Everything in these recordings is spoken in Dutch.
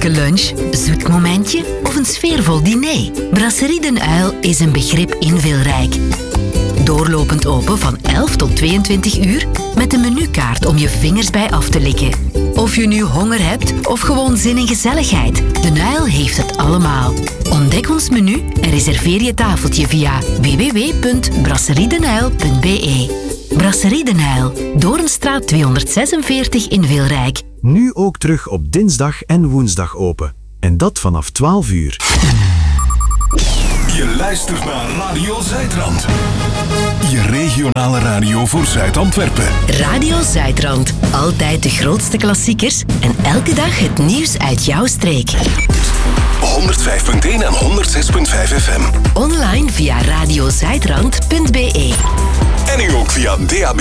vrolijke lunch, zoet momentje of een sfeervol diner? Brasserie Den Uil is een begrip in Wilrijk. Doorlopend open van 11 tot 22 uur met een menukaart om je vingers bij af te likken. Of je nu honger hebt of gewoon zin in gezelligheid, Den Uil heeft het allemaal. Ontdek ons menu en reserveer je tafeltje via www.brasseriedenuil.be. Brasserie Den Uil, Doornstraat 246 in Wilrijk. Nu ook terug op dinsdag en woensdag open. En dat vanaf 12 uur. Je luistert naar Radio Zuidrand. Je regionale radio voor Zuid-Antwerpen. Radio Zuidrand. Altijd de grootste klassiekers en elke dag het nieuws uit jouw streek. 105.1 en 106.5 FM. Online via radiozuidrand.be. En nu ook via DAB+.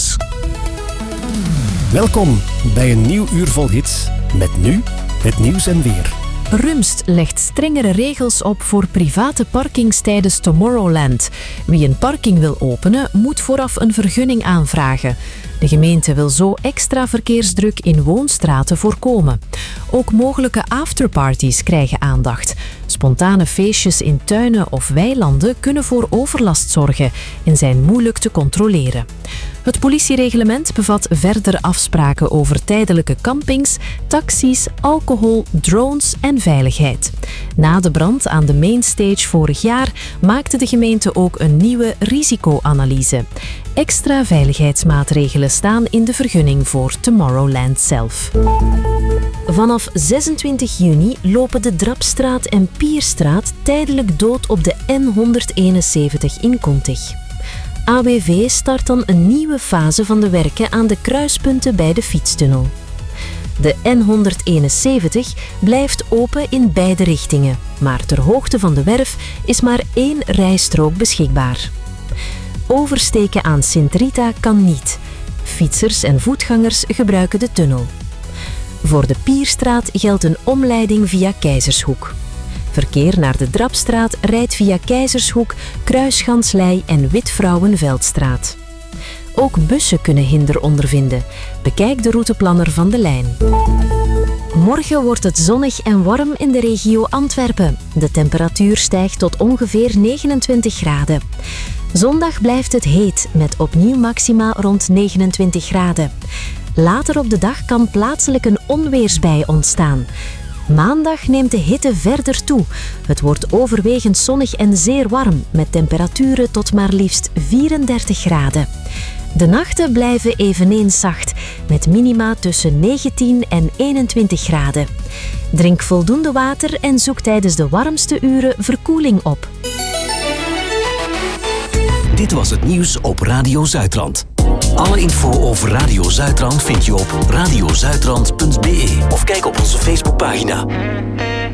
Welkom bij een nieuw uur vol hits. Met nu het nieuws en weer. Rumst legt strengere regels op voor private parkings tijdens Tomorrowland. Wie een parking wil openen, moet vooraf een vergunning aanvragen. De gemeente wil zo extra verkeersdruk in woonstraten voorkomen. Ook mogelijke afterparties krijgen aandacht. Spontane feestjes in tuinen of weilanden kunnen voor overlast zorgen en zijn moeilijk te controleren. Het politiereglement bevat verdere afspraken over tijdelijke campings, taxis, alcohol, drones en veiligheid. Na de brand aan de mainstage vorig jaar maakte de gemeente ook een nieuwe risicoanalyse. Extra veiligheidsmaatregelen staan in de vergunning voor Tomorrowland zelf. Vanaf 26 juni lopen de Drapstraat en Pierstraat tijdelijk dood op de N171 in Contig. AWV start dan een nieuwe fase van de werken aan de kruispunten bij de fietstunnel. De N171 blijft open in beide richtingen, maar ter hoogte van de werf is maar 1 rijstrook beschikbaar. Oversteken aan Sint-Rita kan niet. Fietsers en voetgangers gebruiken de tunnel. Voor de Pierstraat geldt een omleiding via Keizershoek. Verkeer naar de Drapstraat rijdt via Keizershoek, Kruisganslei en Witvrouwenveldstraat. Ook bussen kunnen hinder ondervinden. Bekijk de routeplanner van de lijn. Morgen wordt het zonnig en warm in de regio Antwerpen. De temperatuur stijgt tot ongeveer 29 graden. Zondag blijft het heet, met opnieuw maxima rond 29 graden. Later op de dag kan plaatselijk een onweersbui ontstaan. Maandag neemt de hitte verder toe. Het wordt overwegend zonnig en zeer warm, met temperaturen tot maar liefst 34 graden. De nachten blijven eveneens zacht, met minima tussen 19 en 21 graden. Drink voldoende water en zoek tijdens de warmste uren verkoeling op. Dit was het nieuws op Radio Zuidrand. Alle info over Radio Zuidrand vind je op radiozuidrand.be of kijk op onze Facebookpagina.